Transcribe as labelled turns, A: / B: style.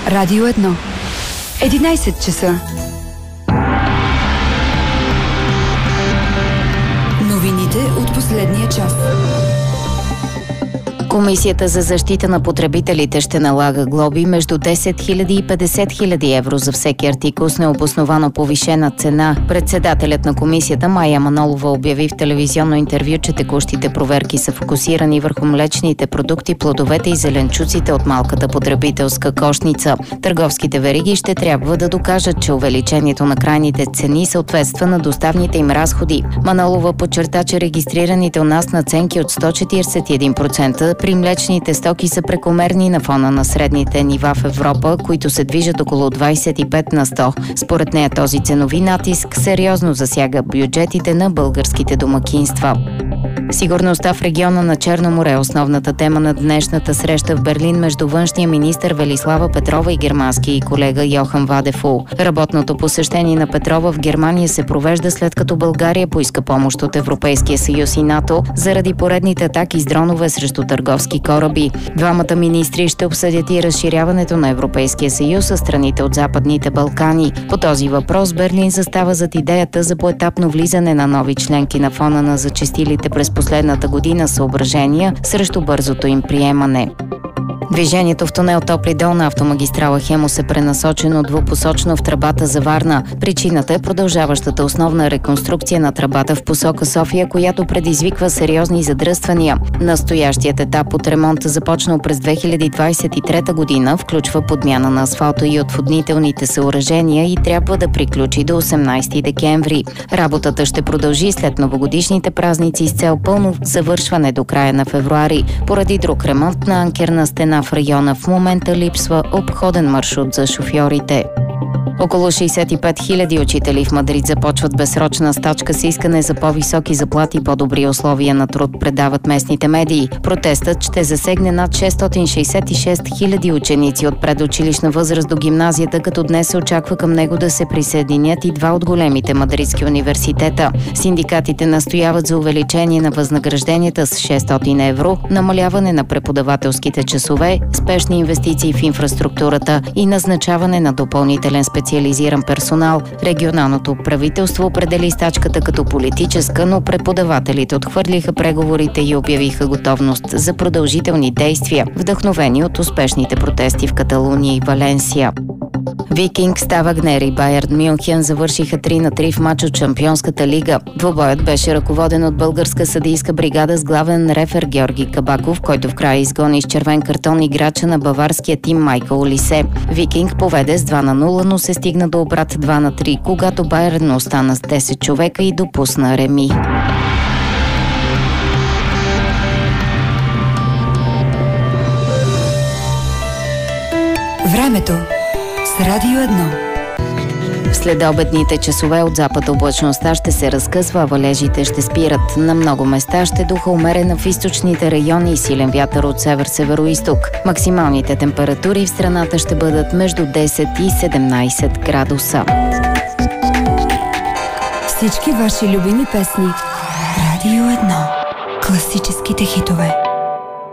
A: Радио 1. 11 часа. Новините от последния час.
B: Комисията за защита на потребителите ще налага глоби между 10 000 и 50 000 евро за всеки артикул с необосновано повишена цена. Председателят на комисията Мая Манолова обяви в телевизионно интервю, че текущите проверки са фокусирани върху млечните продукти, плодовете и зеленчуците от малката потребителска кошница. Търговските вериги ще трябва да докажат, че увеличението на крайните цени съответства на доставните им разходи. Манолова подчерта, че регистрираните у нас надценки от 141% при млечните стоки са прекомерни на фона на средните нива в Европа, които се движат около 25 на 100. Според нея този ценови натиск сериозно засяга бюджетите на българските домакинства. Сигурността в региона на Черно море е основната тема на днешната среща в Берлин между външния министър Велислава Петрова и германски колега Йохан Вадефул. Работното посещение на Петрова в Германия се провежда след като България поиска помощ от Европейския съюз и НАТО заради поредните атаки с дронове срещу търговски кораби. Двамата министри ще обсъдят и разширяването на Европейския съюз със страните от Западните Балкани. По този въпрос Берлин застава зад идеята за поетапно влизане на нови членки на фона на зачестилите през последната година съображения срещу бързото им приемане. Движението в тунел Топли дол на автомагистрала Хемус е пренасочено двупосочно в тръбата за Варна. Причината е продължаващата основна реконструкция на тръбата в посока София, която предизвиква сериозни задръствания. Настоящият етап от ремонта, започнал през 2023 година, включва подмяна на асфалта и отводнителните съоръжения и трябва да приключи до 18 декември. Работата ще продължи след новогодишните празници с цел пълно завършване до края на февруари. Поради друг ремонт на анкерна стена в района в момента липсва обходен маршрут за шофьорите. Около 65 000 учители в Мадрид започват безсрочна стачка с искане за по-високи заплати и по-добри условия на труд, предават местните медии. Протестът ще засегне над 666 000 ученици от предучилищна възраст до гимназията, като днес се очаква към него да се присъединят и два от големите мадридски университета. Синдикатите настояват за увеличение на възнагражденията с 600 евро, намаляване на преподавателските часове, спешни инвестиции в инфраструктурата и назначаване на допълнителен специализиран персонал. Регионалното правителство определи стачката като политическа, но преподавателите отхвърлиха преговорите и обявиха готовност за продължителни действия, вдъхновени от успешните протести в Каталуния и Валенсия. Викинг, Ставагнер и Байерн Мюнхен завършиха 3-3 в матч от Шампионската лига. Двубоят беше ръководен от българска съдийска бригада с главен рефер Георги Кабаков, който в края изгони с червен картон играча на баварския тим Майкъл Олисе. Викинг поведе с 2-0, но се стигна до обрат 2-3, когато Байерн остана с 10 човека и допусна реми.
A: Времето с Радио 1.
B: В следобедните часове от запад облачността ще се разкъсва, а валежите ще спират. На много места ще духа умерена в източните райони и силен вятър от север-североизток. Максималните температури в страната ще бъдат между 10 и 17 градуса.
A: Всички ваши любими песни. Радио 1. Класическите хитове.